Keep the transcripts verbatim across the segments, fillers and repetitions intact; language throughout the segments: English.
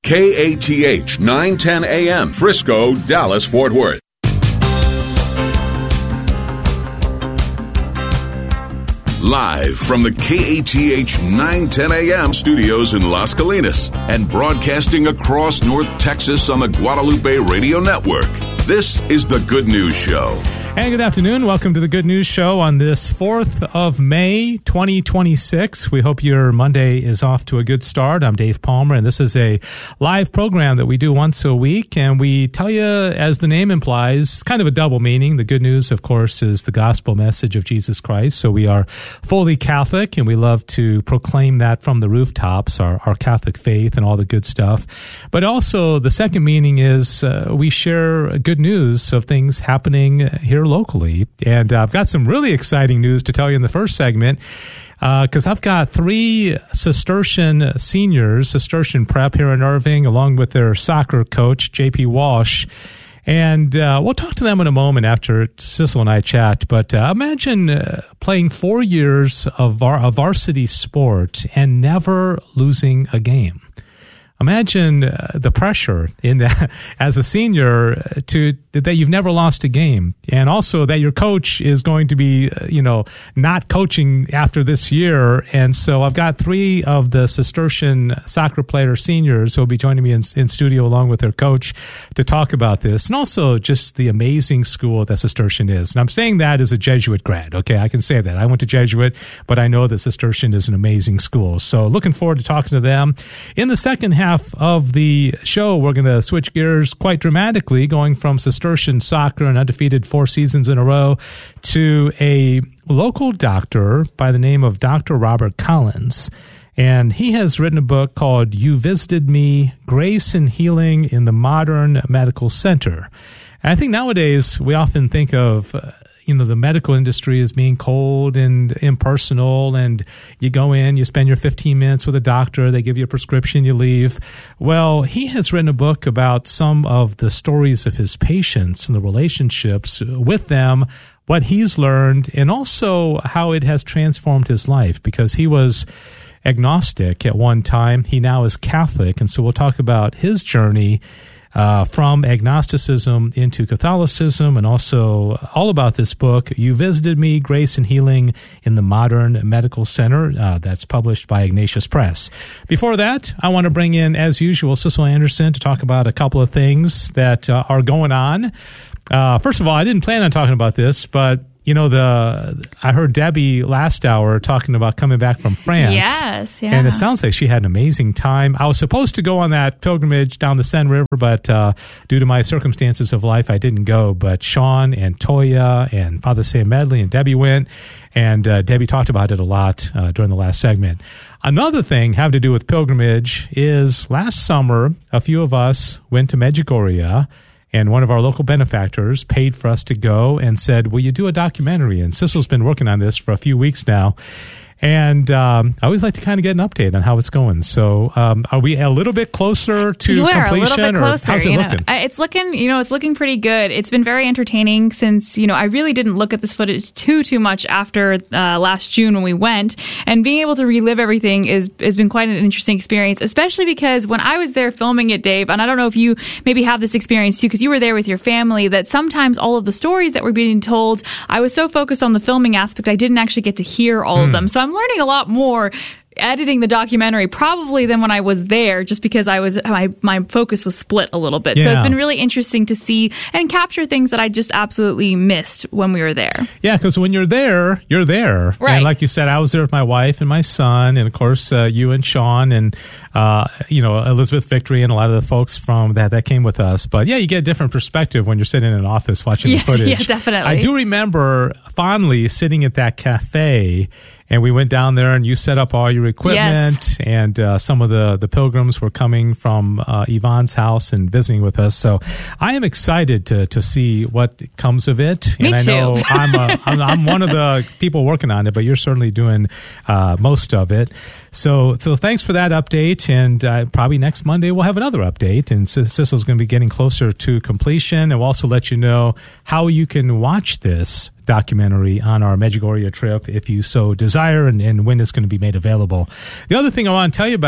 K A T H nine ten A M, Frisco, Dallas, Fort Worth. Live from the K A T H nine ten A M studios in Las Colinas and broadcasting across North Texas on the Guadalupe Radio Network. This is The Good News Show. And good afternoon. Welcome to the Good News Show on this fourth of May, twenty twenty-six. We hope your Monday is off to a good start. I'm Dave Palmer, and this is a live program that we do once a week. And we tell you, as the name implies, kind of a double meaning. The good news, of course, is the gospel message of Jesus Christ. So we are fully Catholic, and we love to proclaim that from the rooftops, our, our Catholic faith and all the good stuff. But also, the second meaning is uh, we share good news of things happening here locally. And uh, I've got some really exciting news to tell you in the first segment, because uh, I've got three Cistercian seniors, Cistercian Prep here in Irving, along with their soccer coach, J P Walsh. And uh, we'll talk to them in a moment after Sissel and I chat. But uh, imagine uh, playing four years of var- a varsity sport and never losing a game. Imagine uh, the pressure in that as a senior to that you've never lost a game, and also that your coach is going to be, uh, you know, not coaching after this year. And so I've got three of the Cistercian soccer player seniors who will be joining me in, in studio along with their coach to talk about this, and also just the amazing school that Cistercian is. And I'm saying that as a Jesuit grad. Okay, I can say that. I went to Jesuit, but I know that Cistercian is an amazing school. So looking forward to talking to them. In the second half of the show, we're going to switch gears quite dramatically, going from Cistercian soccer and undefeated four seasons in a row to a local doctor by the name of Doctor Robert Collins. And he has written a book called You Visited Me, Grace and Healing in the Modern Medical Center. And I think nowadays we often think of uh, you know, the medical industry as being cold and impersonal, and you go in, you spend your fifteen minutes with a doctor, they give you a prescription, you leave. Well, he has written a book about some of the stories of his patients and the relationships with them, what he's learned, and also how it has transformed his life, because he was agnostic at one time. He now is Catholic, and so we'll talk about his journey Uh, from agnosticism into Catholicism, and also all about this book, You Visited Me, Grace and Healing in the Modern Medical Center, uh, that's published by Ignatius Press. Before that, I want to bring in, as usual, Sissel Anderson to talk about a couple of things that uh, are going on. Uh, first of all, I didn't plan on talking about this, but you know, the I heard Debbie last hour talking about coming back from France. Yes, yeah. And it sounds like she had an amazing time. I was supposed to go on that pilgrimage down the Seine River, but uh, due to my circumstances of life, I didn't go. But Sean and Toya and Father Sam Medley and Debbie went, and uh, Debbie talked about it a lot uh, during the last segment. Another thing having to do with pilgrimage is last summer, a few of us went to Medjugorje, and one of our local benefactors paid for us to go and said, will you do a documentary? And Sissel's been working on this for a few weeks now. And um, I always like to kind of get an update on how it's going. So um, are we a little bit closer to you completion? Are a little bit closer, or how's it you know, looking? It's looking, you know, it's looking pretty good. It's been very entertaining since, you know, I really didn't look at this footage too, too much after uh, last June when we went. And being able to relive everything is has been quite an interesting experience, especially because when I was there filming it, Dave, and I don't know if you maybe have this experience too, because you were there with your family, that sometimes all of the stories that were being told, I was so focused on the filming aspect, I didn't actually get to hear all mm. of them. So I'm learning a lot more editing the documentary probably than when I was there, just because I was my my focus was split a little bit. Yeah. So it's been really interesting to see and capture things that I just absolutely missed when we were there. Yeah, because when you're there, you're there. Right. And like you said, I was there with my wife and my son, and of course uh, you and Sean and uh, you know, Elizabeth Victory and a lot of the folks from that that came with us. But yeah, you get a different perspective when you're sitting in an office watching yes, the footage. Yeah, definitely. I do remember fondly sitting at that cafe. And we went down there, and you set up all your equipment, yes. and uh, some of the, the pilgrims were coming from uh, Yvonne's house and visiting with us. So I am excited to to see what comes of it. Me and I too. know I'm, a, I'm I'm one of the people working on it, but you're certainly doing uh, most of it. So so thanks for that update, and uh, probably next Monday we'll have another update, and Sissel's going to be getting closer to completion, and we'll also let you know how you can watch this documentary on our Medjugorje trip if you so desire, and, and when it's going to be made available. The other thing I want to tell you about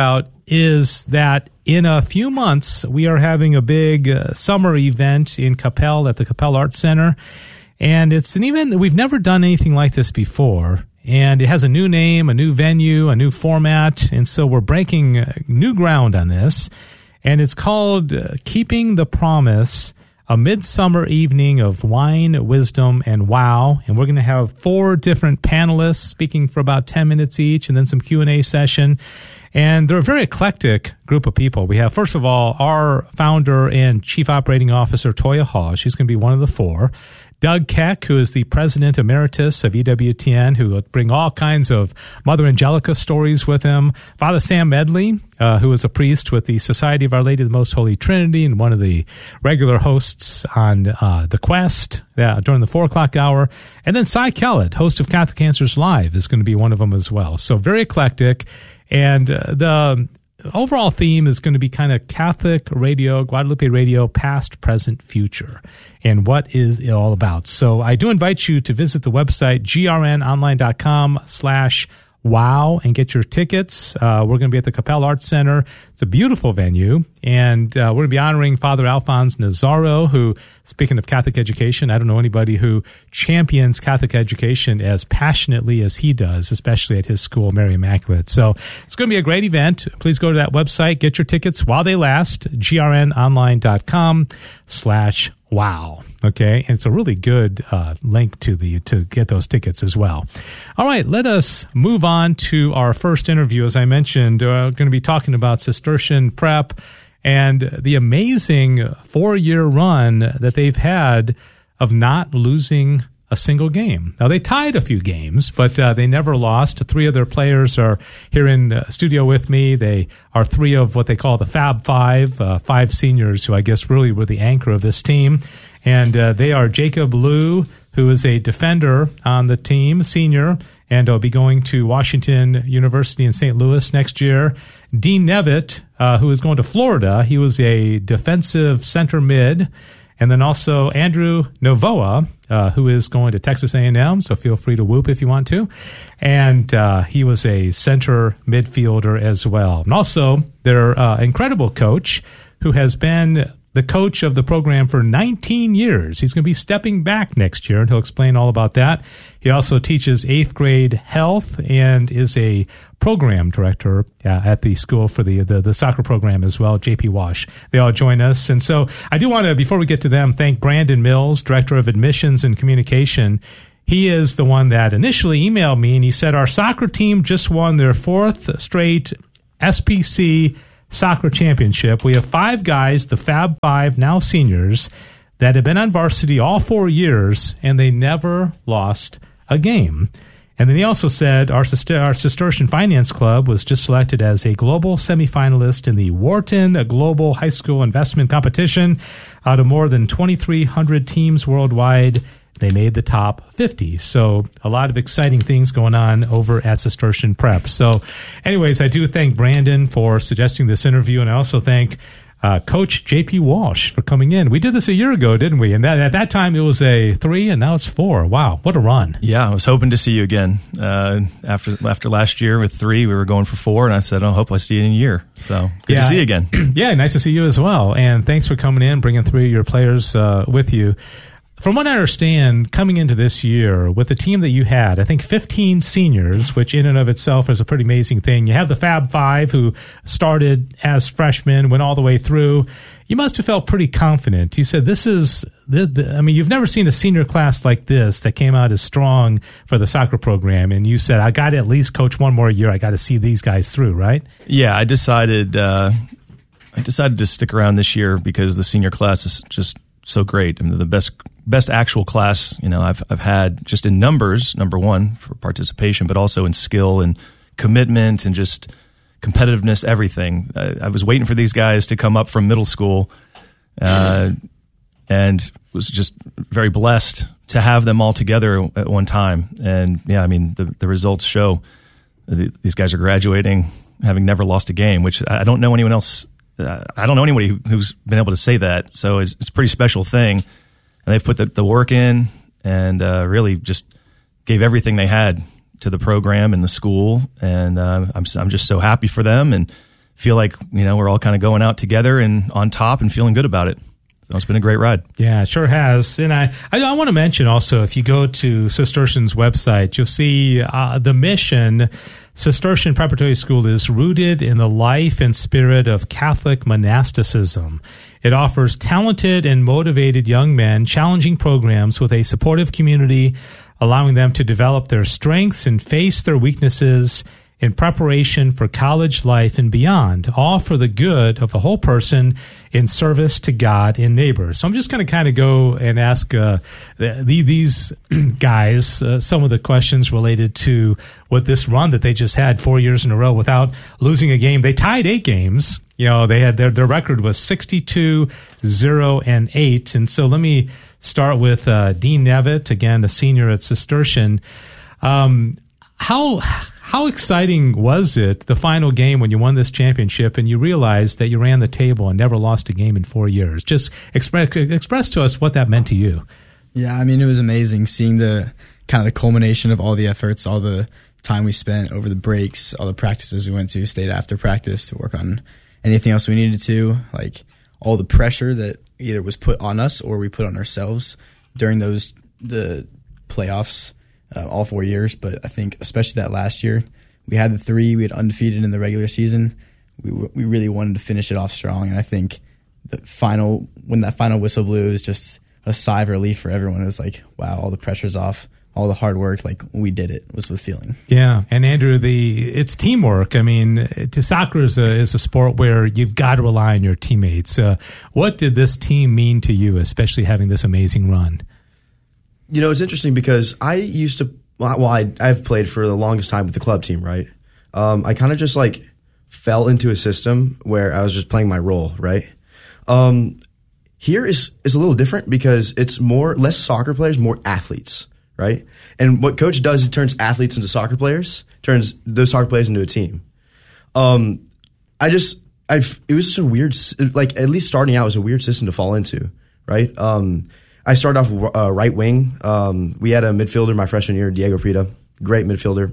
is that in a few months, we are having a big uh, summer event in Capel at the Capel Arts Center. And it's an event that we've never done anything like this before. And it has a new name, a new venue, a new format. And so we're breaking new ground on this. And it's called uh, Keeping the Promise, a midsummer evening of wine, wisdom, and wow. And we're going to have four different panelists speaking for about ten minutes each, and then some Q and A session. And they're a very eclectic group of people. We have, first of all, our founder and chief operating officer, Toya Hall. She's going to be one of the four. Doug Keck, who is the president emeritus of E W T N, who will bring all kinds of Mother Angelica stories with him. Father Sam Medley, uh, who is a priest with the Society of Our Lady of the Most Holy Trinity and one of the regular hosts on uh, The Quest uh, during the four o'clock hour. And then Cy Kellett, host of Catholic Answers Live, is going to be one of them as well. So very eclectic. And uh, the overall theme is going to be kind of Catholic radio, Guadalupe radio, past, present, future, and what is it all about. So I do invite you to visit the website, grnonline.com slash wow, and get your tickets. Uh, we're going to be at the Capel Arts Center. It's a beautiful venue, and uh, we're going to be honoring Father Alphonse Nazaro, who, speaking of Catholic education, I don't know anybody who champions Catholic education as passionately as he does, especially at his school, Mary Immaculate. So it's going to be a great event. Please go to that website, get your tickets while they last, grnonline.com slash wow. Okay, and it's a really good uh, link to the to get those tickets as well. All right, let us move on to our first interview. As I mentioned, we're uh, going to be talking about Cistercian Prep and the amazing four-year run that they've had of not losing a single game. Now, they tied a few games, but uh, they never lost. Three of their players are here in uh, studio with me. They are three of what they call the Fab Five, uh, five seniors who I guess really were the anchor of this team. And uh, they are Jacob Liu, who is a defender on the team, senior, and will be going to Washington University in Saint Louis next year. Dean Nevitt, uh, who is going to Florida. He was a defensive center mid. And then also Andrew Novoa, uh, who is going to Texas A and M, so feel free to whoop if you want to. And uh, he was a center midfielder as well. And also their uh, incredible coach, who has been the coach of the program for nineteen years. He's going to be stepping back next year, and he'll explain all about that. He also teaches eighth grade health and is a program director uh, at the school for the, the the soccer program as well, J P Wash. They all join us. And so I do want to, before we get to them, thank Brandon Mills, Director of Admissions and Communication. He is the one that initially emailed me, and he said, our soccer team just won their fourth straight S P C soccer championship. We have five guys, the Fab Five, now seniors, that have been on varsity all four years, and they never lost a game. And then he also said our, our Cistercian Finance Club was just selected as a global semifinalist in the Wharton Global High School Investment Competition. Out of more than twenty-three hundred teams worldwide, they made the top fifty. So a lot of exciting things going on over at Cistercian Prep. So anyways, I do thank Brandon for suggesting this interview, and I also thank uh, Coach J P Walsh for coming in. We did this a year ago, didn't we? And that, at that time, it was a three, and now it's four. Wow, what a run. Yeah, I was hoping to see you again. Uh, after after last year with three, we were going for four, and I said, oh, I hope I see you in a year. So good yeah, to see you again. Yeah, nice to see you as well. And thanks for coming in, bringing three of your players uh, with you. From what I understand, coming into this year, with the team that you had, I think fifteen seniors, which in and of itself is a pretty amazing thing. You have the Fab Five, who started as freshmen, went all the way through. You must have felt pretty confident. You said, this is, the, the, I mean, you've never seen a senior class like this that came out as strong for the soccer program. And you said, I got to at least coach one more year. I got to see these guys through, right? Yeah, I decided, uh, I decided to stick around this year because the senior class is just so great. I mean, the best best actual class, you know, I've I've had just in numbers, number one, for participation, but also in skill and commitment and just competitiveness, everything. I, I was waiting for these guys to come up from middle school, uh, and was just very blessed to have them all together at one time. And yeah, I mean, the the results show the, these guys are graduating, having never lost a game, which I don't know anyone else. Uh, I don't know anybody who's been able to say that. So it's, it's a pretty special thing. And they've put the, the work in and uh, really just gave everything they had to the program and the school. And uh, I'm I'm just so happy for them and feel like, you know, we're all kind of going out together and on top and feeling good about it. So it's been a great ride. Yeah, it sure has. And I, I, I want to mention also, if you go to Cistercian's website, you'll see uh, the mission. Cistercian Preparatory School is rooted in the life and spirit of Catholic monasticism. It offers talented and motivated young men challenging programs with a supportive community, allowing them to develop their strengths and face their weaknesses in preparation for college life and beyond, all for the good of the whole person in service to God and neighbors. So I'm just going to kind of go and ask uh, the, these guys uh, some of the questions related to what this run that they just had four years in a row without losing a game. They tied eight games. You know, they had their, their record was sixty-two, zero, and eight. And so let me start with uh, Dean Nevitt, again, a senior at Cistercian. Um, how... How exciting was it, the final game when you won this championship and you realized that you ran the table and never lost a game in four years? Just express, express to us what that meant to you. Yeah, I mean, it was amazing seeing the kind of the culmination of all the efforts, all the time we spent over the breaks, all the practices we went to, stayed after practice to work on anything else we needed to, like all the pressure that either was put on us or we put on ourselves during those the playoffs. Uh, all four years, but I think especially that last year, we had the three, we had undefeated in the regular season. We we really wanted to finish it off strong, and I think the final, when that final whistle blew, it was just a sigh of relief for everyone. It was like, wow, all the pressure's off, all the hard work, like we did it, was the feeling. Yeah, and Andrew, the it's teamwork. I mean, to soccer is a, is a sport where you've got to rely on your teammates. Uh, what did this team mean to you, especially having this amazing run? You know, it's interesting because I used to, well, I, I've played for the longest time with the club team, right? Um, I kind of just like fell into a system where I was just playing my role, right? Um, here is, is a little different because it's more, less soccer players, more athletes, right? And what coach does, he turns athletes into soccer players, turns those soccer players into a team. Um, I just, I've, it was just a weird, like at least starting out was a weird system to fall into, right? Um, I started off uh, right wing. Um, we had a midfielder my freshman year, Diego Prida, great midfielder.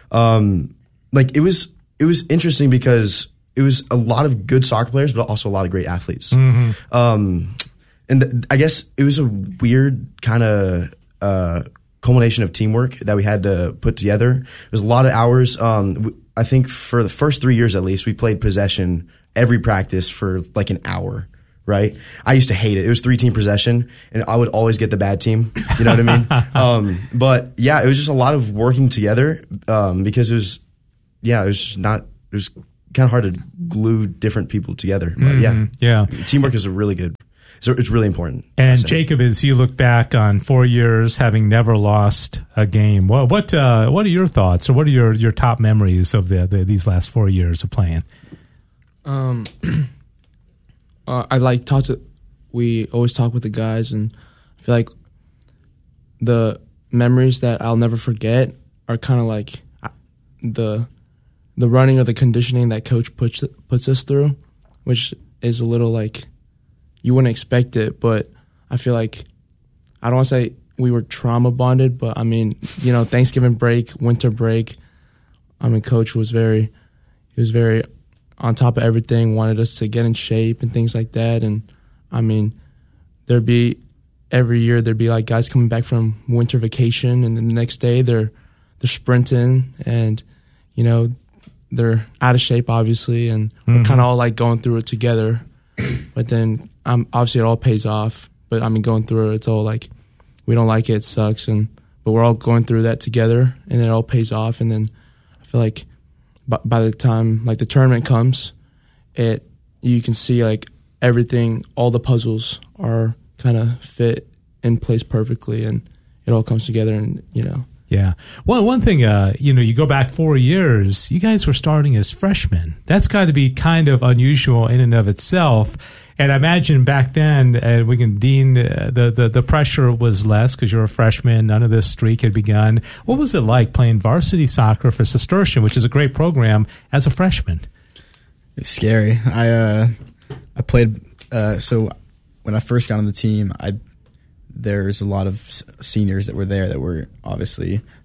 Um, like it was, it was interesting because it was a lot of good soccer players, but also a lot of great athletes. Mm-hmm. Um, and th- I guess it was a weird kind of uh, culmination of teamwork that we had to put together. It was a lot of hours. Um, I think for the first three years at least, we played possession every practice for like an hour. Right, I used to hate it. It was three team possession, and I would always get the bad team. You know what I mean? um, but yeah, it was just a lot of working together um, because it was, yeah, it was just not. It was kind of hard to glue different people together. But mm-hmm. yeah, yeah, teamwork is a really good. So it's really important. And Jacob, as you look back on four years having never lost a game, what what uh, what are your thoughts, or what are your, your top memories of the, the these last four years of playing? Um. Uh, I like talk to. We always talk with the guys, and I feel like the memories that I'll never forget are kind of like the the running or the conditioning that coach puts puts us through, which is a little like you wouldn't expect it, but I feel like I don't want to say we were trauma bonded, but I mean, you know, Thanksgiving break, winter break. I mean, coach was very, he was very. on top of everything, wanted us to get in shape and things like that. And, I mean, there'd be, every year there'd be, like, guys coming back from winter vacation, and then the next day they're they're sprinting and, you know, they're out of shape, obviously, and mm-hmm. we're kind of all, like, going through it together. But then, um, obviously, it all pays off. But, I mean, going through it, it's all, like, we don't like it, it sucks. and But we're all going through that together, and it all pays off. And then I feel like by the time like the tournament comes, it you can see like everything, all the puzzles are kind of fit in place perfectly, and it all comes together. And you know, yeah. Well, one thing, uh, you know, you go back four years, you guys were starting as freshmen. That's got to be kind of unusual in and of itself. And I imagine back then, uh, we can Dean, uh, the, the the pressure was less because you were a freshman. None of this streak had begun. What was it like playing varsity soccer for Cistercian, which is a great program, as a freshman? It was scary. I uh, I played. Uh, so when I first got on the team, I there's a lot of seniors that were there that were obviously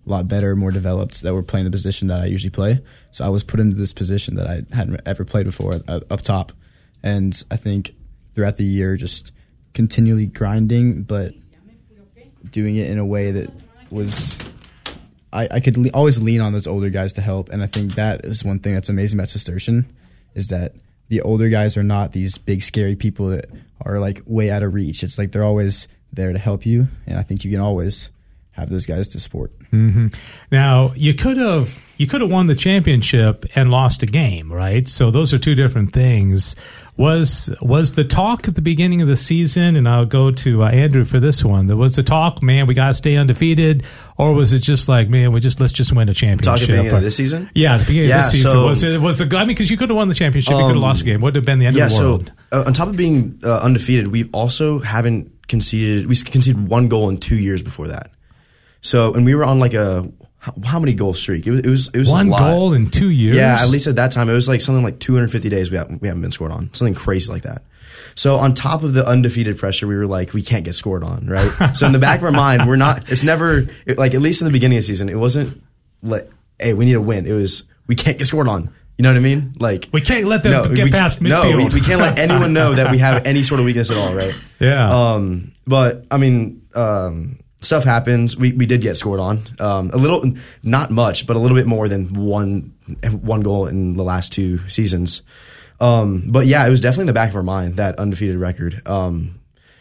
a lot better, more developed, that were playing the position that I usually play. So I was put into this position that I hadn't ever played before uh, up top. And I think throughout the year, just continually grinding, but doing it in a way that was, I, I could le- always lean on those older guys to help. And I think that is one thing that's amazing about Cistercian, is that the older guys are not these big, scary people that are like way out of reach. It's like they're always there to help you. And I think you can always have those guys to support. Mm-hmm. Now, you could have you could have won the championship and lost a game, right? So those are two different things. Was was the talk at the beginning of the season, and I'll go to uh, Andrew for this one, there was the talk, man, we got to stay undefeated, or was it just like, man, we just let's just win a championship? Talk at the beginning of this season? Yeah, at the beginning yeah, of this season. So, was it, was the, I mean, because you could have won the championship, um, you could have lost a game. Would have been the end yeah, of the world. So, uh, on top of being uh, undefeated, we also haven't conceded, we conceded one goal in two years before that. So, and we were on like a, how, how many goal streak? It was, it was, it was one a lot. goal in two years? Yeah, at least at that time, it was like something like two hundred fifty days we haven't, we haven't been scored on. Something crazy like that. So on top of the undefeated pressure, we were like, we can't get scored on, right? So in the back of our mind, we're not, it's never, it, like at least in the beginning of the season, it wasn't like, hey, we need to win. It was, we can't get scored on. You know what I mean? Like we can't let them no, get we, past midfield. No, we, we can't let anyone know that we have any sort of weakness at all, right? Yeah. Um, but I mean, um, stuff happens. We we did get scored on. Um, a little, not much, but a little bit more than one one goal in the last two seasons. Um, but yeah, it was definitely in the back of our mind, that undefeated record. Um,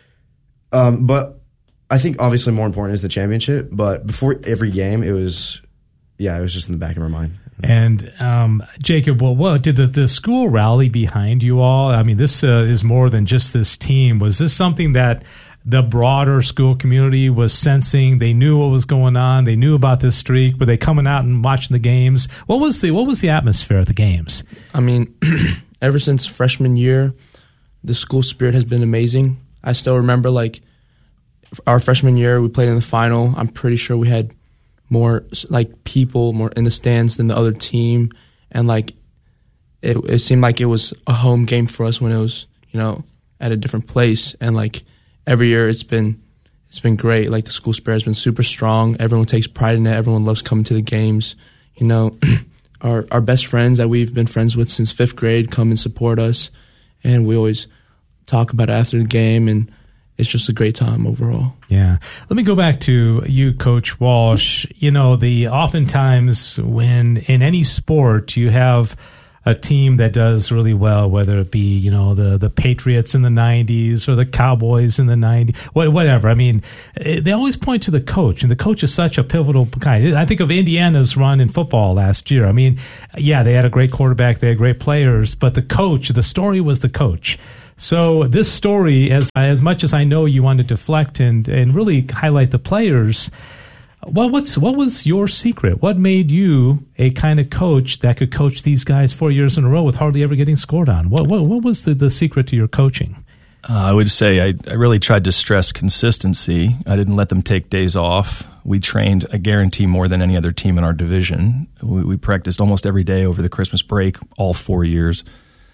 um, but I think obviously more important is the championship. But before every game, it was, yeah, it was just in the back of our mind. And um, Jacob, well, what did the, the school rally behind you all? I mean, this uh, is more than just this team. Was this something that the broader school community was sensing? They knew what was going on. They knew about this streak. Were they coming out and watching the games? What was the what was the atmosphere at the games? I mean, ever since freshman year, the school spirit has been amazing. I still remember, like, our freshman year, we played in the final. I'm pretty sure we had more like people more in the stands than the other team, and like it, it seemed like it was a home game for us when it was, you know, at a different place. And like every year, it's been it's been great. Like the school spirit has been super strong. Everyone takes pride in it. Everyone loves coming to the games. You know, our our best friends that we've been friends with since fifth grade come and support us, and we always talk about it after the game, and it's just a great time overall. Yeah. Let me go back to you, Coach Walsh. You know, the oftentimes when in any sport you have a team that does really well, whether it be, you know, the, the Patriots in the nineties or the Cowboys in the nineties, whatever. I mean, they always point to the coach, and the coach is such a pivotal guy. I think of Indiana's run in football last year. I mean, yeah, they had a great quarterback, they had great players, but the coach, the story was the coach. So this story, as as much as I know you want to deflect and, and really highlight the players, well, what's what was your secret? What made you a kind of coach that could coach these guys four years in a row with hardly ever getting scored on? What what, what was the, the secret to your coaching? Uh, I would say I, I really tried to stress consistency. I didn't let them take days off. We trained, I guarantee, more than any other team in our division. We, we practiced almost every day over the Christmas break, all four years.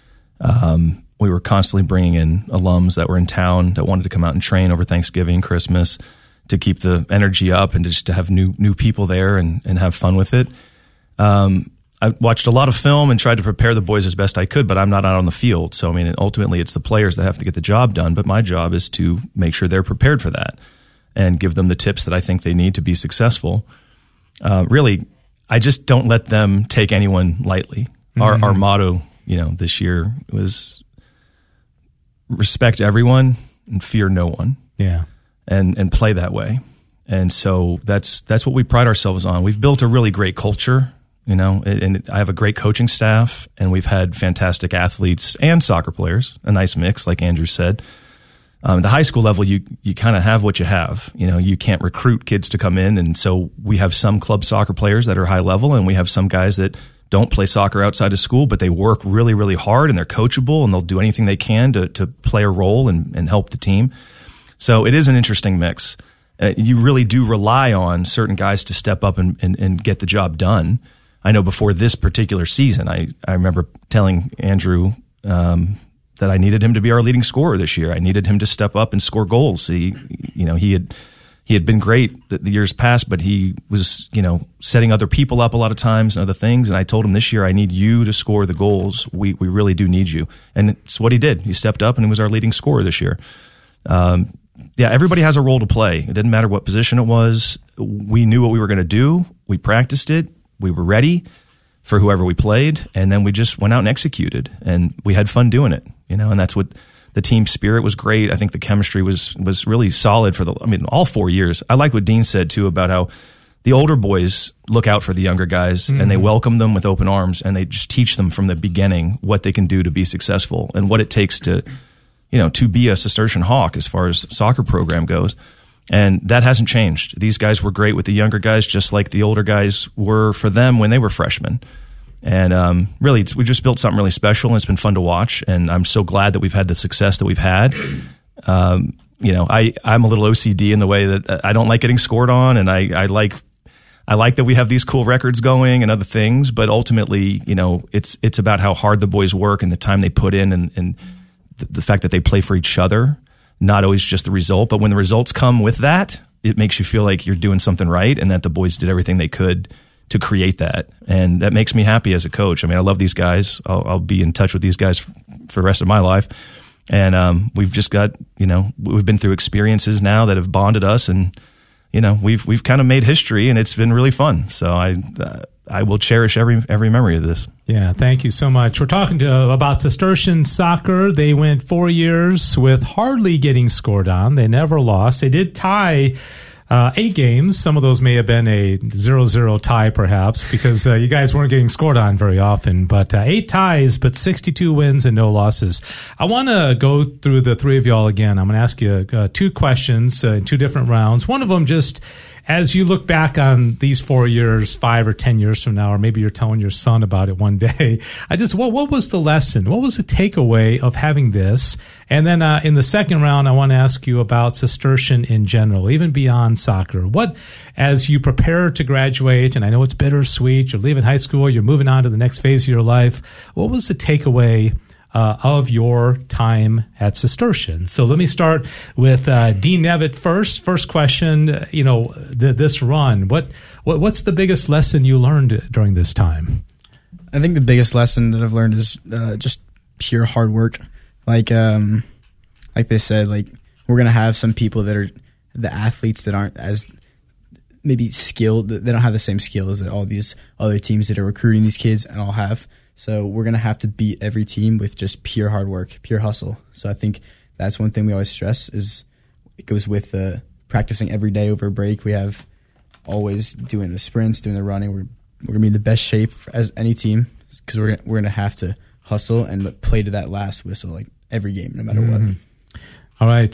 Um We were constantly bringing in alums that were in town that wanted to come out and train over Thanksgiving, Christmas, to keep the energy up and just to have new new people there and, and have fun with it. Um, I watched a lot of film and tried to prepare the boys as best I could, but I'm not out on the field. So, I mean, ultimately it's the players that have to get the job done, but my job is to make sure they're prepared for that and give them the tips that I think they need to be successful. Uh, really, I just don't let them take anyone lightly. Mm-hmm. Our, our motto, you know, this year was respect everyone and fear no one. Yeah. And and play that way. And so that's that's what we pride ourselves on. We've built a really great culture, you know, and I have a great coaching staff, and we've had fantastic athletes and soccer players, a nice mix, like Andrew said. Um, the high school level, you you kind of have what you have. You know, you can't recruit kids to come in, and so we have some club soccer players that are high level, and we have some guys that don't play soccer outside of school, but they work really, really hard, and they're coachable, and they'll do anything they can to to play a role and, and help the team. So it is an interesting mix. Uh, you really do rely on certain guys to step up and, and, and get the job done. I know before this particular season, I, I remember telling Andrew um, that I needed him to be our leading scorer this year. I needed him to step up and score goals. He, you know, he had he had been great the, the years past, but he was, you know, setting other people up a lot of times and other things. And I told him this year, I need you to score the goals. We we really do need you. And it's what he did. He stepped up and he was our leading scorer this year. Um, yeah, everybody has a role to play. It didn't matter what position it was. We knew what we were going to do. We practiced it. We were ready for whoever we played. And then we just went out and executed. And we had fun doing it, you know, and that's what the team spirit was great. I think the chemistry was was really solid for the, I mean, all four years. I like what Dean said, too, about how the older boys look out for the younger guys mm-hmm. and they welcome them with open arms and they just teach them from the beginning what they can do to be successful and what it takes to, you know, to be a Cistercian Hawk as far as soccer program goes. And that hasn't changed. These guys were great with the younger guys, just like the older guys were for them when they were freshmen. And um, really, it's, we just built something really special, and it's been fun to watch. And I'm so glad that we've had the success that we've had. Um, you know, I, I'm a little O C D in the way that I don't like getting scored on, and I, I like I like that we have these cool records going and other things. But ultimately, you know, it's it's about how hard the boys work and the time they put in, and, and the, the fact that they play for each other, not always just the result. But when the results come with that, it makes you feel like you're doing something right, and that the boys did everything they could to create that. And that makes me happy as a coach. I mean, I love these guys. I'll, I'll be in touch with these guys for, for the rest of my life. And um, we've just got, you know, we've been through experiences now that have bonded us, and, you know, we've we've kind of made history, and it's been really fun. So I uh, I will cherish every every memory of this. Yeah, thank you so much. We're talking to about Cistercian soccer. They went four years with hardly getting scored on. They never lost. They did tie Uh, eight games. Some of those may have been a zero zero tie, perhaps, because uh, you guys weren't getting scored on very often. But uh, eight ties, but sixty-two wins and no losses. I want to go through the three of y'all again. I'm going to ask you uh, two questions uh, in two different rounds. One of them just, as you look back on these four years, five or ten years from now, or maybe you're telling your son about it one day, I just, what what was the lesson? What was the takeaway of having this? And then uh, in the second round, I want to ask you about Cistercian in general, even beyond soccer. What, as you prepare to graduate, and I know it's bittersweet, you're leaving high school, you're moving on to the next phase of your life, what was the takeaway Uh, of your time at Cistercian? So let me start with uh, Dean Nevitt first. First question, uh, you know, th- this run, what, what what's the biggest lesson you learned during this time? I think the biggest lesson that I've learned is uh, just pure hard work. Like um, like they said, like we're gonna have some people that are the athletes that aren't as maybe skilled. They don't have the same skills that all these other teams that are recruiting these kids and all have. So we're going to have to beat every team with just pure hard work, pure hustle. So I think that's one thing we always stress is it goes with uh, practicing every day over a break. We have always doing the sprints, doing the running. We're we're going to be in the best shape as any team because we're we're going to have to hustle and play to that last whistle like every game, no matter mm-hmm. what. All right.